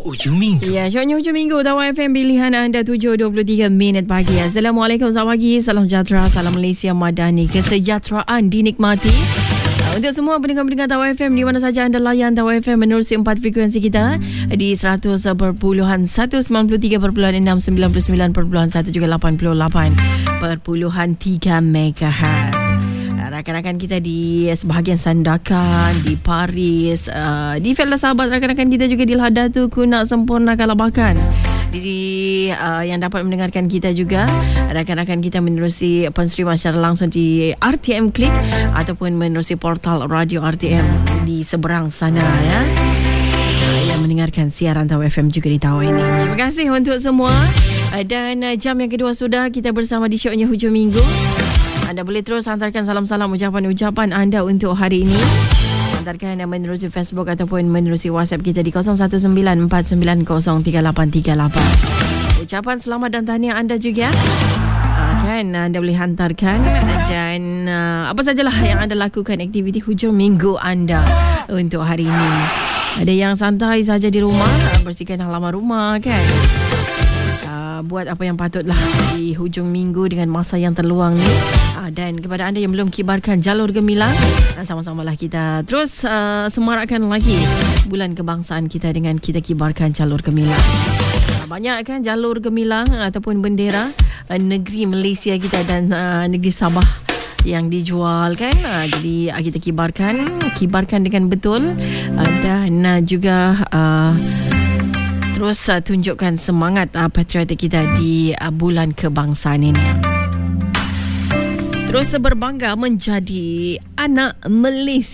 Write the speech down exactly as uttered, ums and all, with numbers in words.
Ujung Minggu. Ya, syoknya Hujung Minggu Tawar F M, pilihan anda tujuh dua puluh tiga minit pagi. Assalamualaikum, selamat pagi, salam sejahtera, salam Malaysia Madani. Kesejahteraan dinikmati untuk semua pendengar-pendengar Tawar F M di mana saja anda layan Tawar F M menerusi empat frekuensi kita di seratus perpuluhan satu, sembilan puluh tiga perpuluhan enam, sembilan puluh sembilan perpuluhan satu juga lapan puluh lapan perpuluhan tiga megahertz. Rakan-rakan kita di sebahagian Sandakan, di Paris, uh, di Felda Sahabat, rakan-rakan kita juga di Lada tu ku nak sempurnakan labakan. Di uh, yang dapat mendengarkan kita juga rakan-rakan kita menerusi penstreaman secara langsung di R T M Click ataupun menerusi portal radio R T M di seberang sana ya. Uh, yang mendengarkan siaran Tawar F M juga di Tawar ini. Terima kasih untuk semua. Uh, dan uh, jam yang kedua sudah kita bersama di syoknya Hujung Minggu. Anda boleh terus hantarkan salam-salam ucapan-ucapan anda untuk hari ini. Hantarkan menerusi Facebook ataupun menerusi WhatsApp kita di kosong satu sembilan empat sembilan kosong tiga lapan tiga lapan. Ucapan selamat dan tahniah anda juga uh, kan anda boleh hantarkan. Dan uh, apa sajalah yang anda lakukan, aktiviti hujung minggu anda untuk hari ini. Ada yang santai saja di rumah, bersihkan halaman rumah kan, uh, buat apa yang patutlah di hujung minggu dengan masa yang terluang ni. Dan kepada anda yang belum kibarkan jalur gemilang, sama-samalah kita terus uh, semarakkan lagi bulan kebangsaan kita dengan kita kibarkan jalur gemilang. Banyak kan jalur gemilang ataupun bendera uh, negeri Malaysia kita dan uh, negeri Sabah yang dijual kan. Uh, jadi uh, kita kibarkan kibarkan dengan betul uh, dan uh, juga uh, terus uh, tunjukkan semangat uh, patriotik kita di uh, bulan kebangsaan ini. Terus berbangga menjadi anak Malaysia.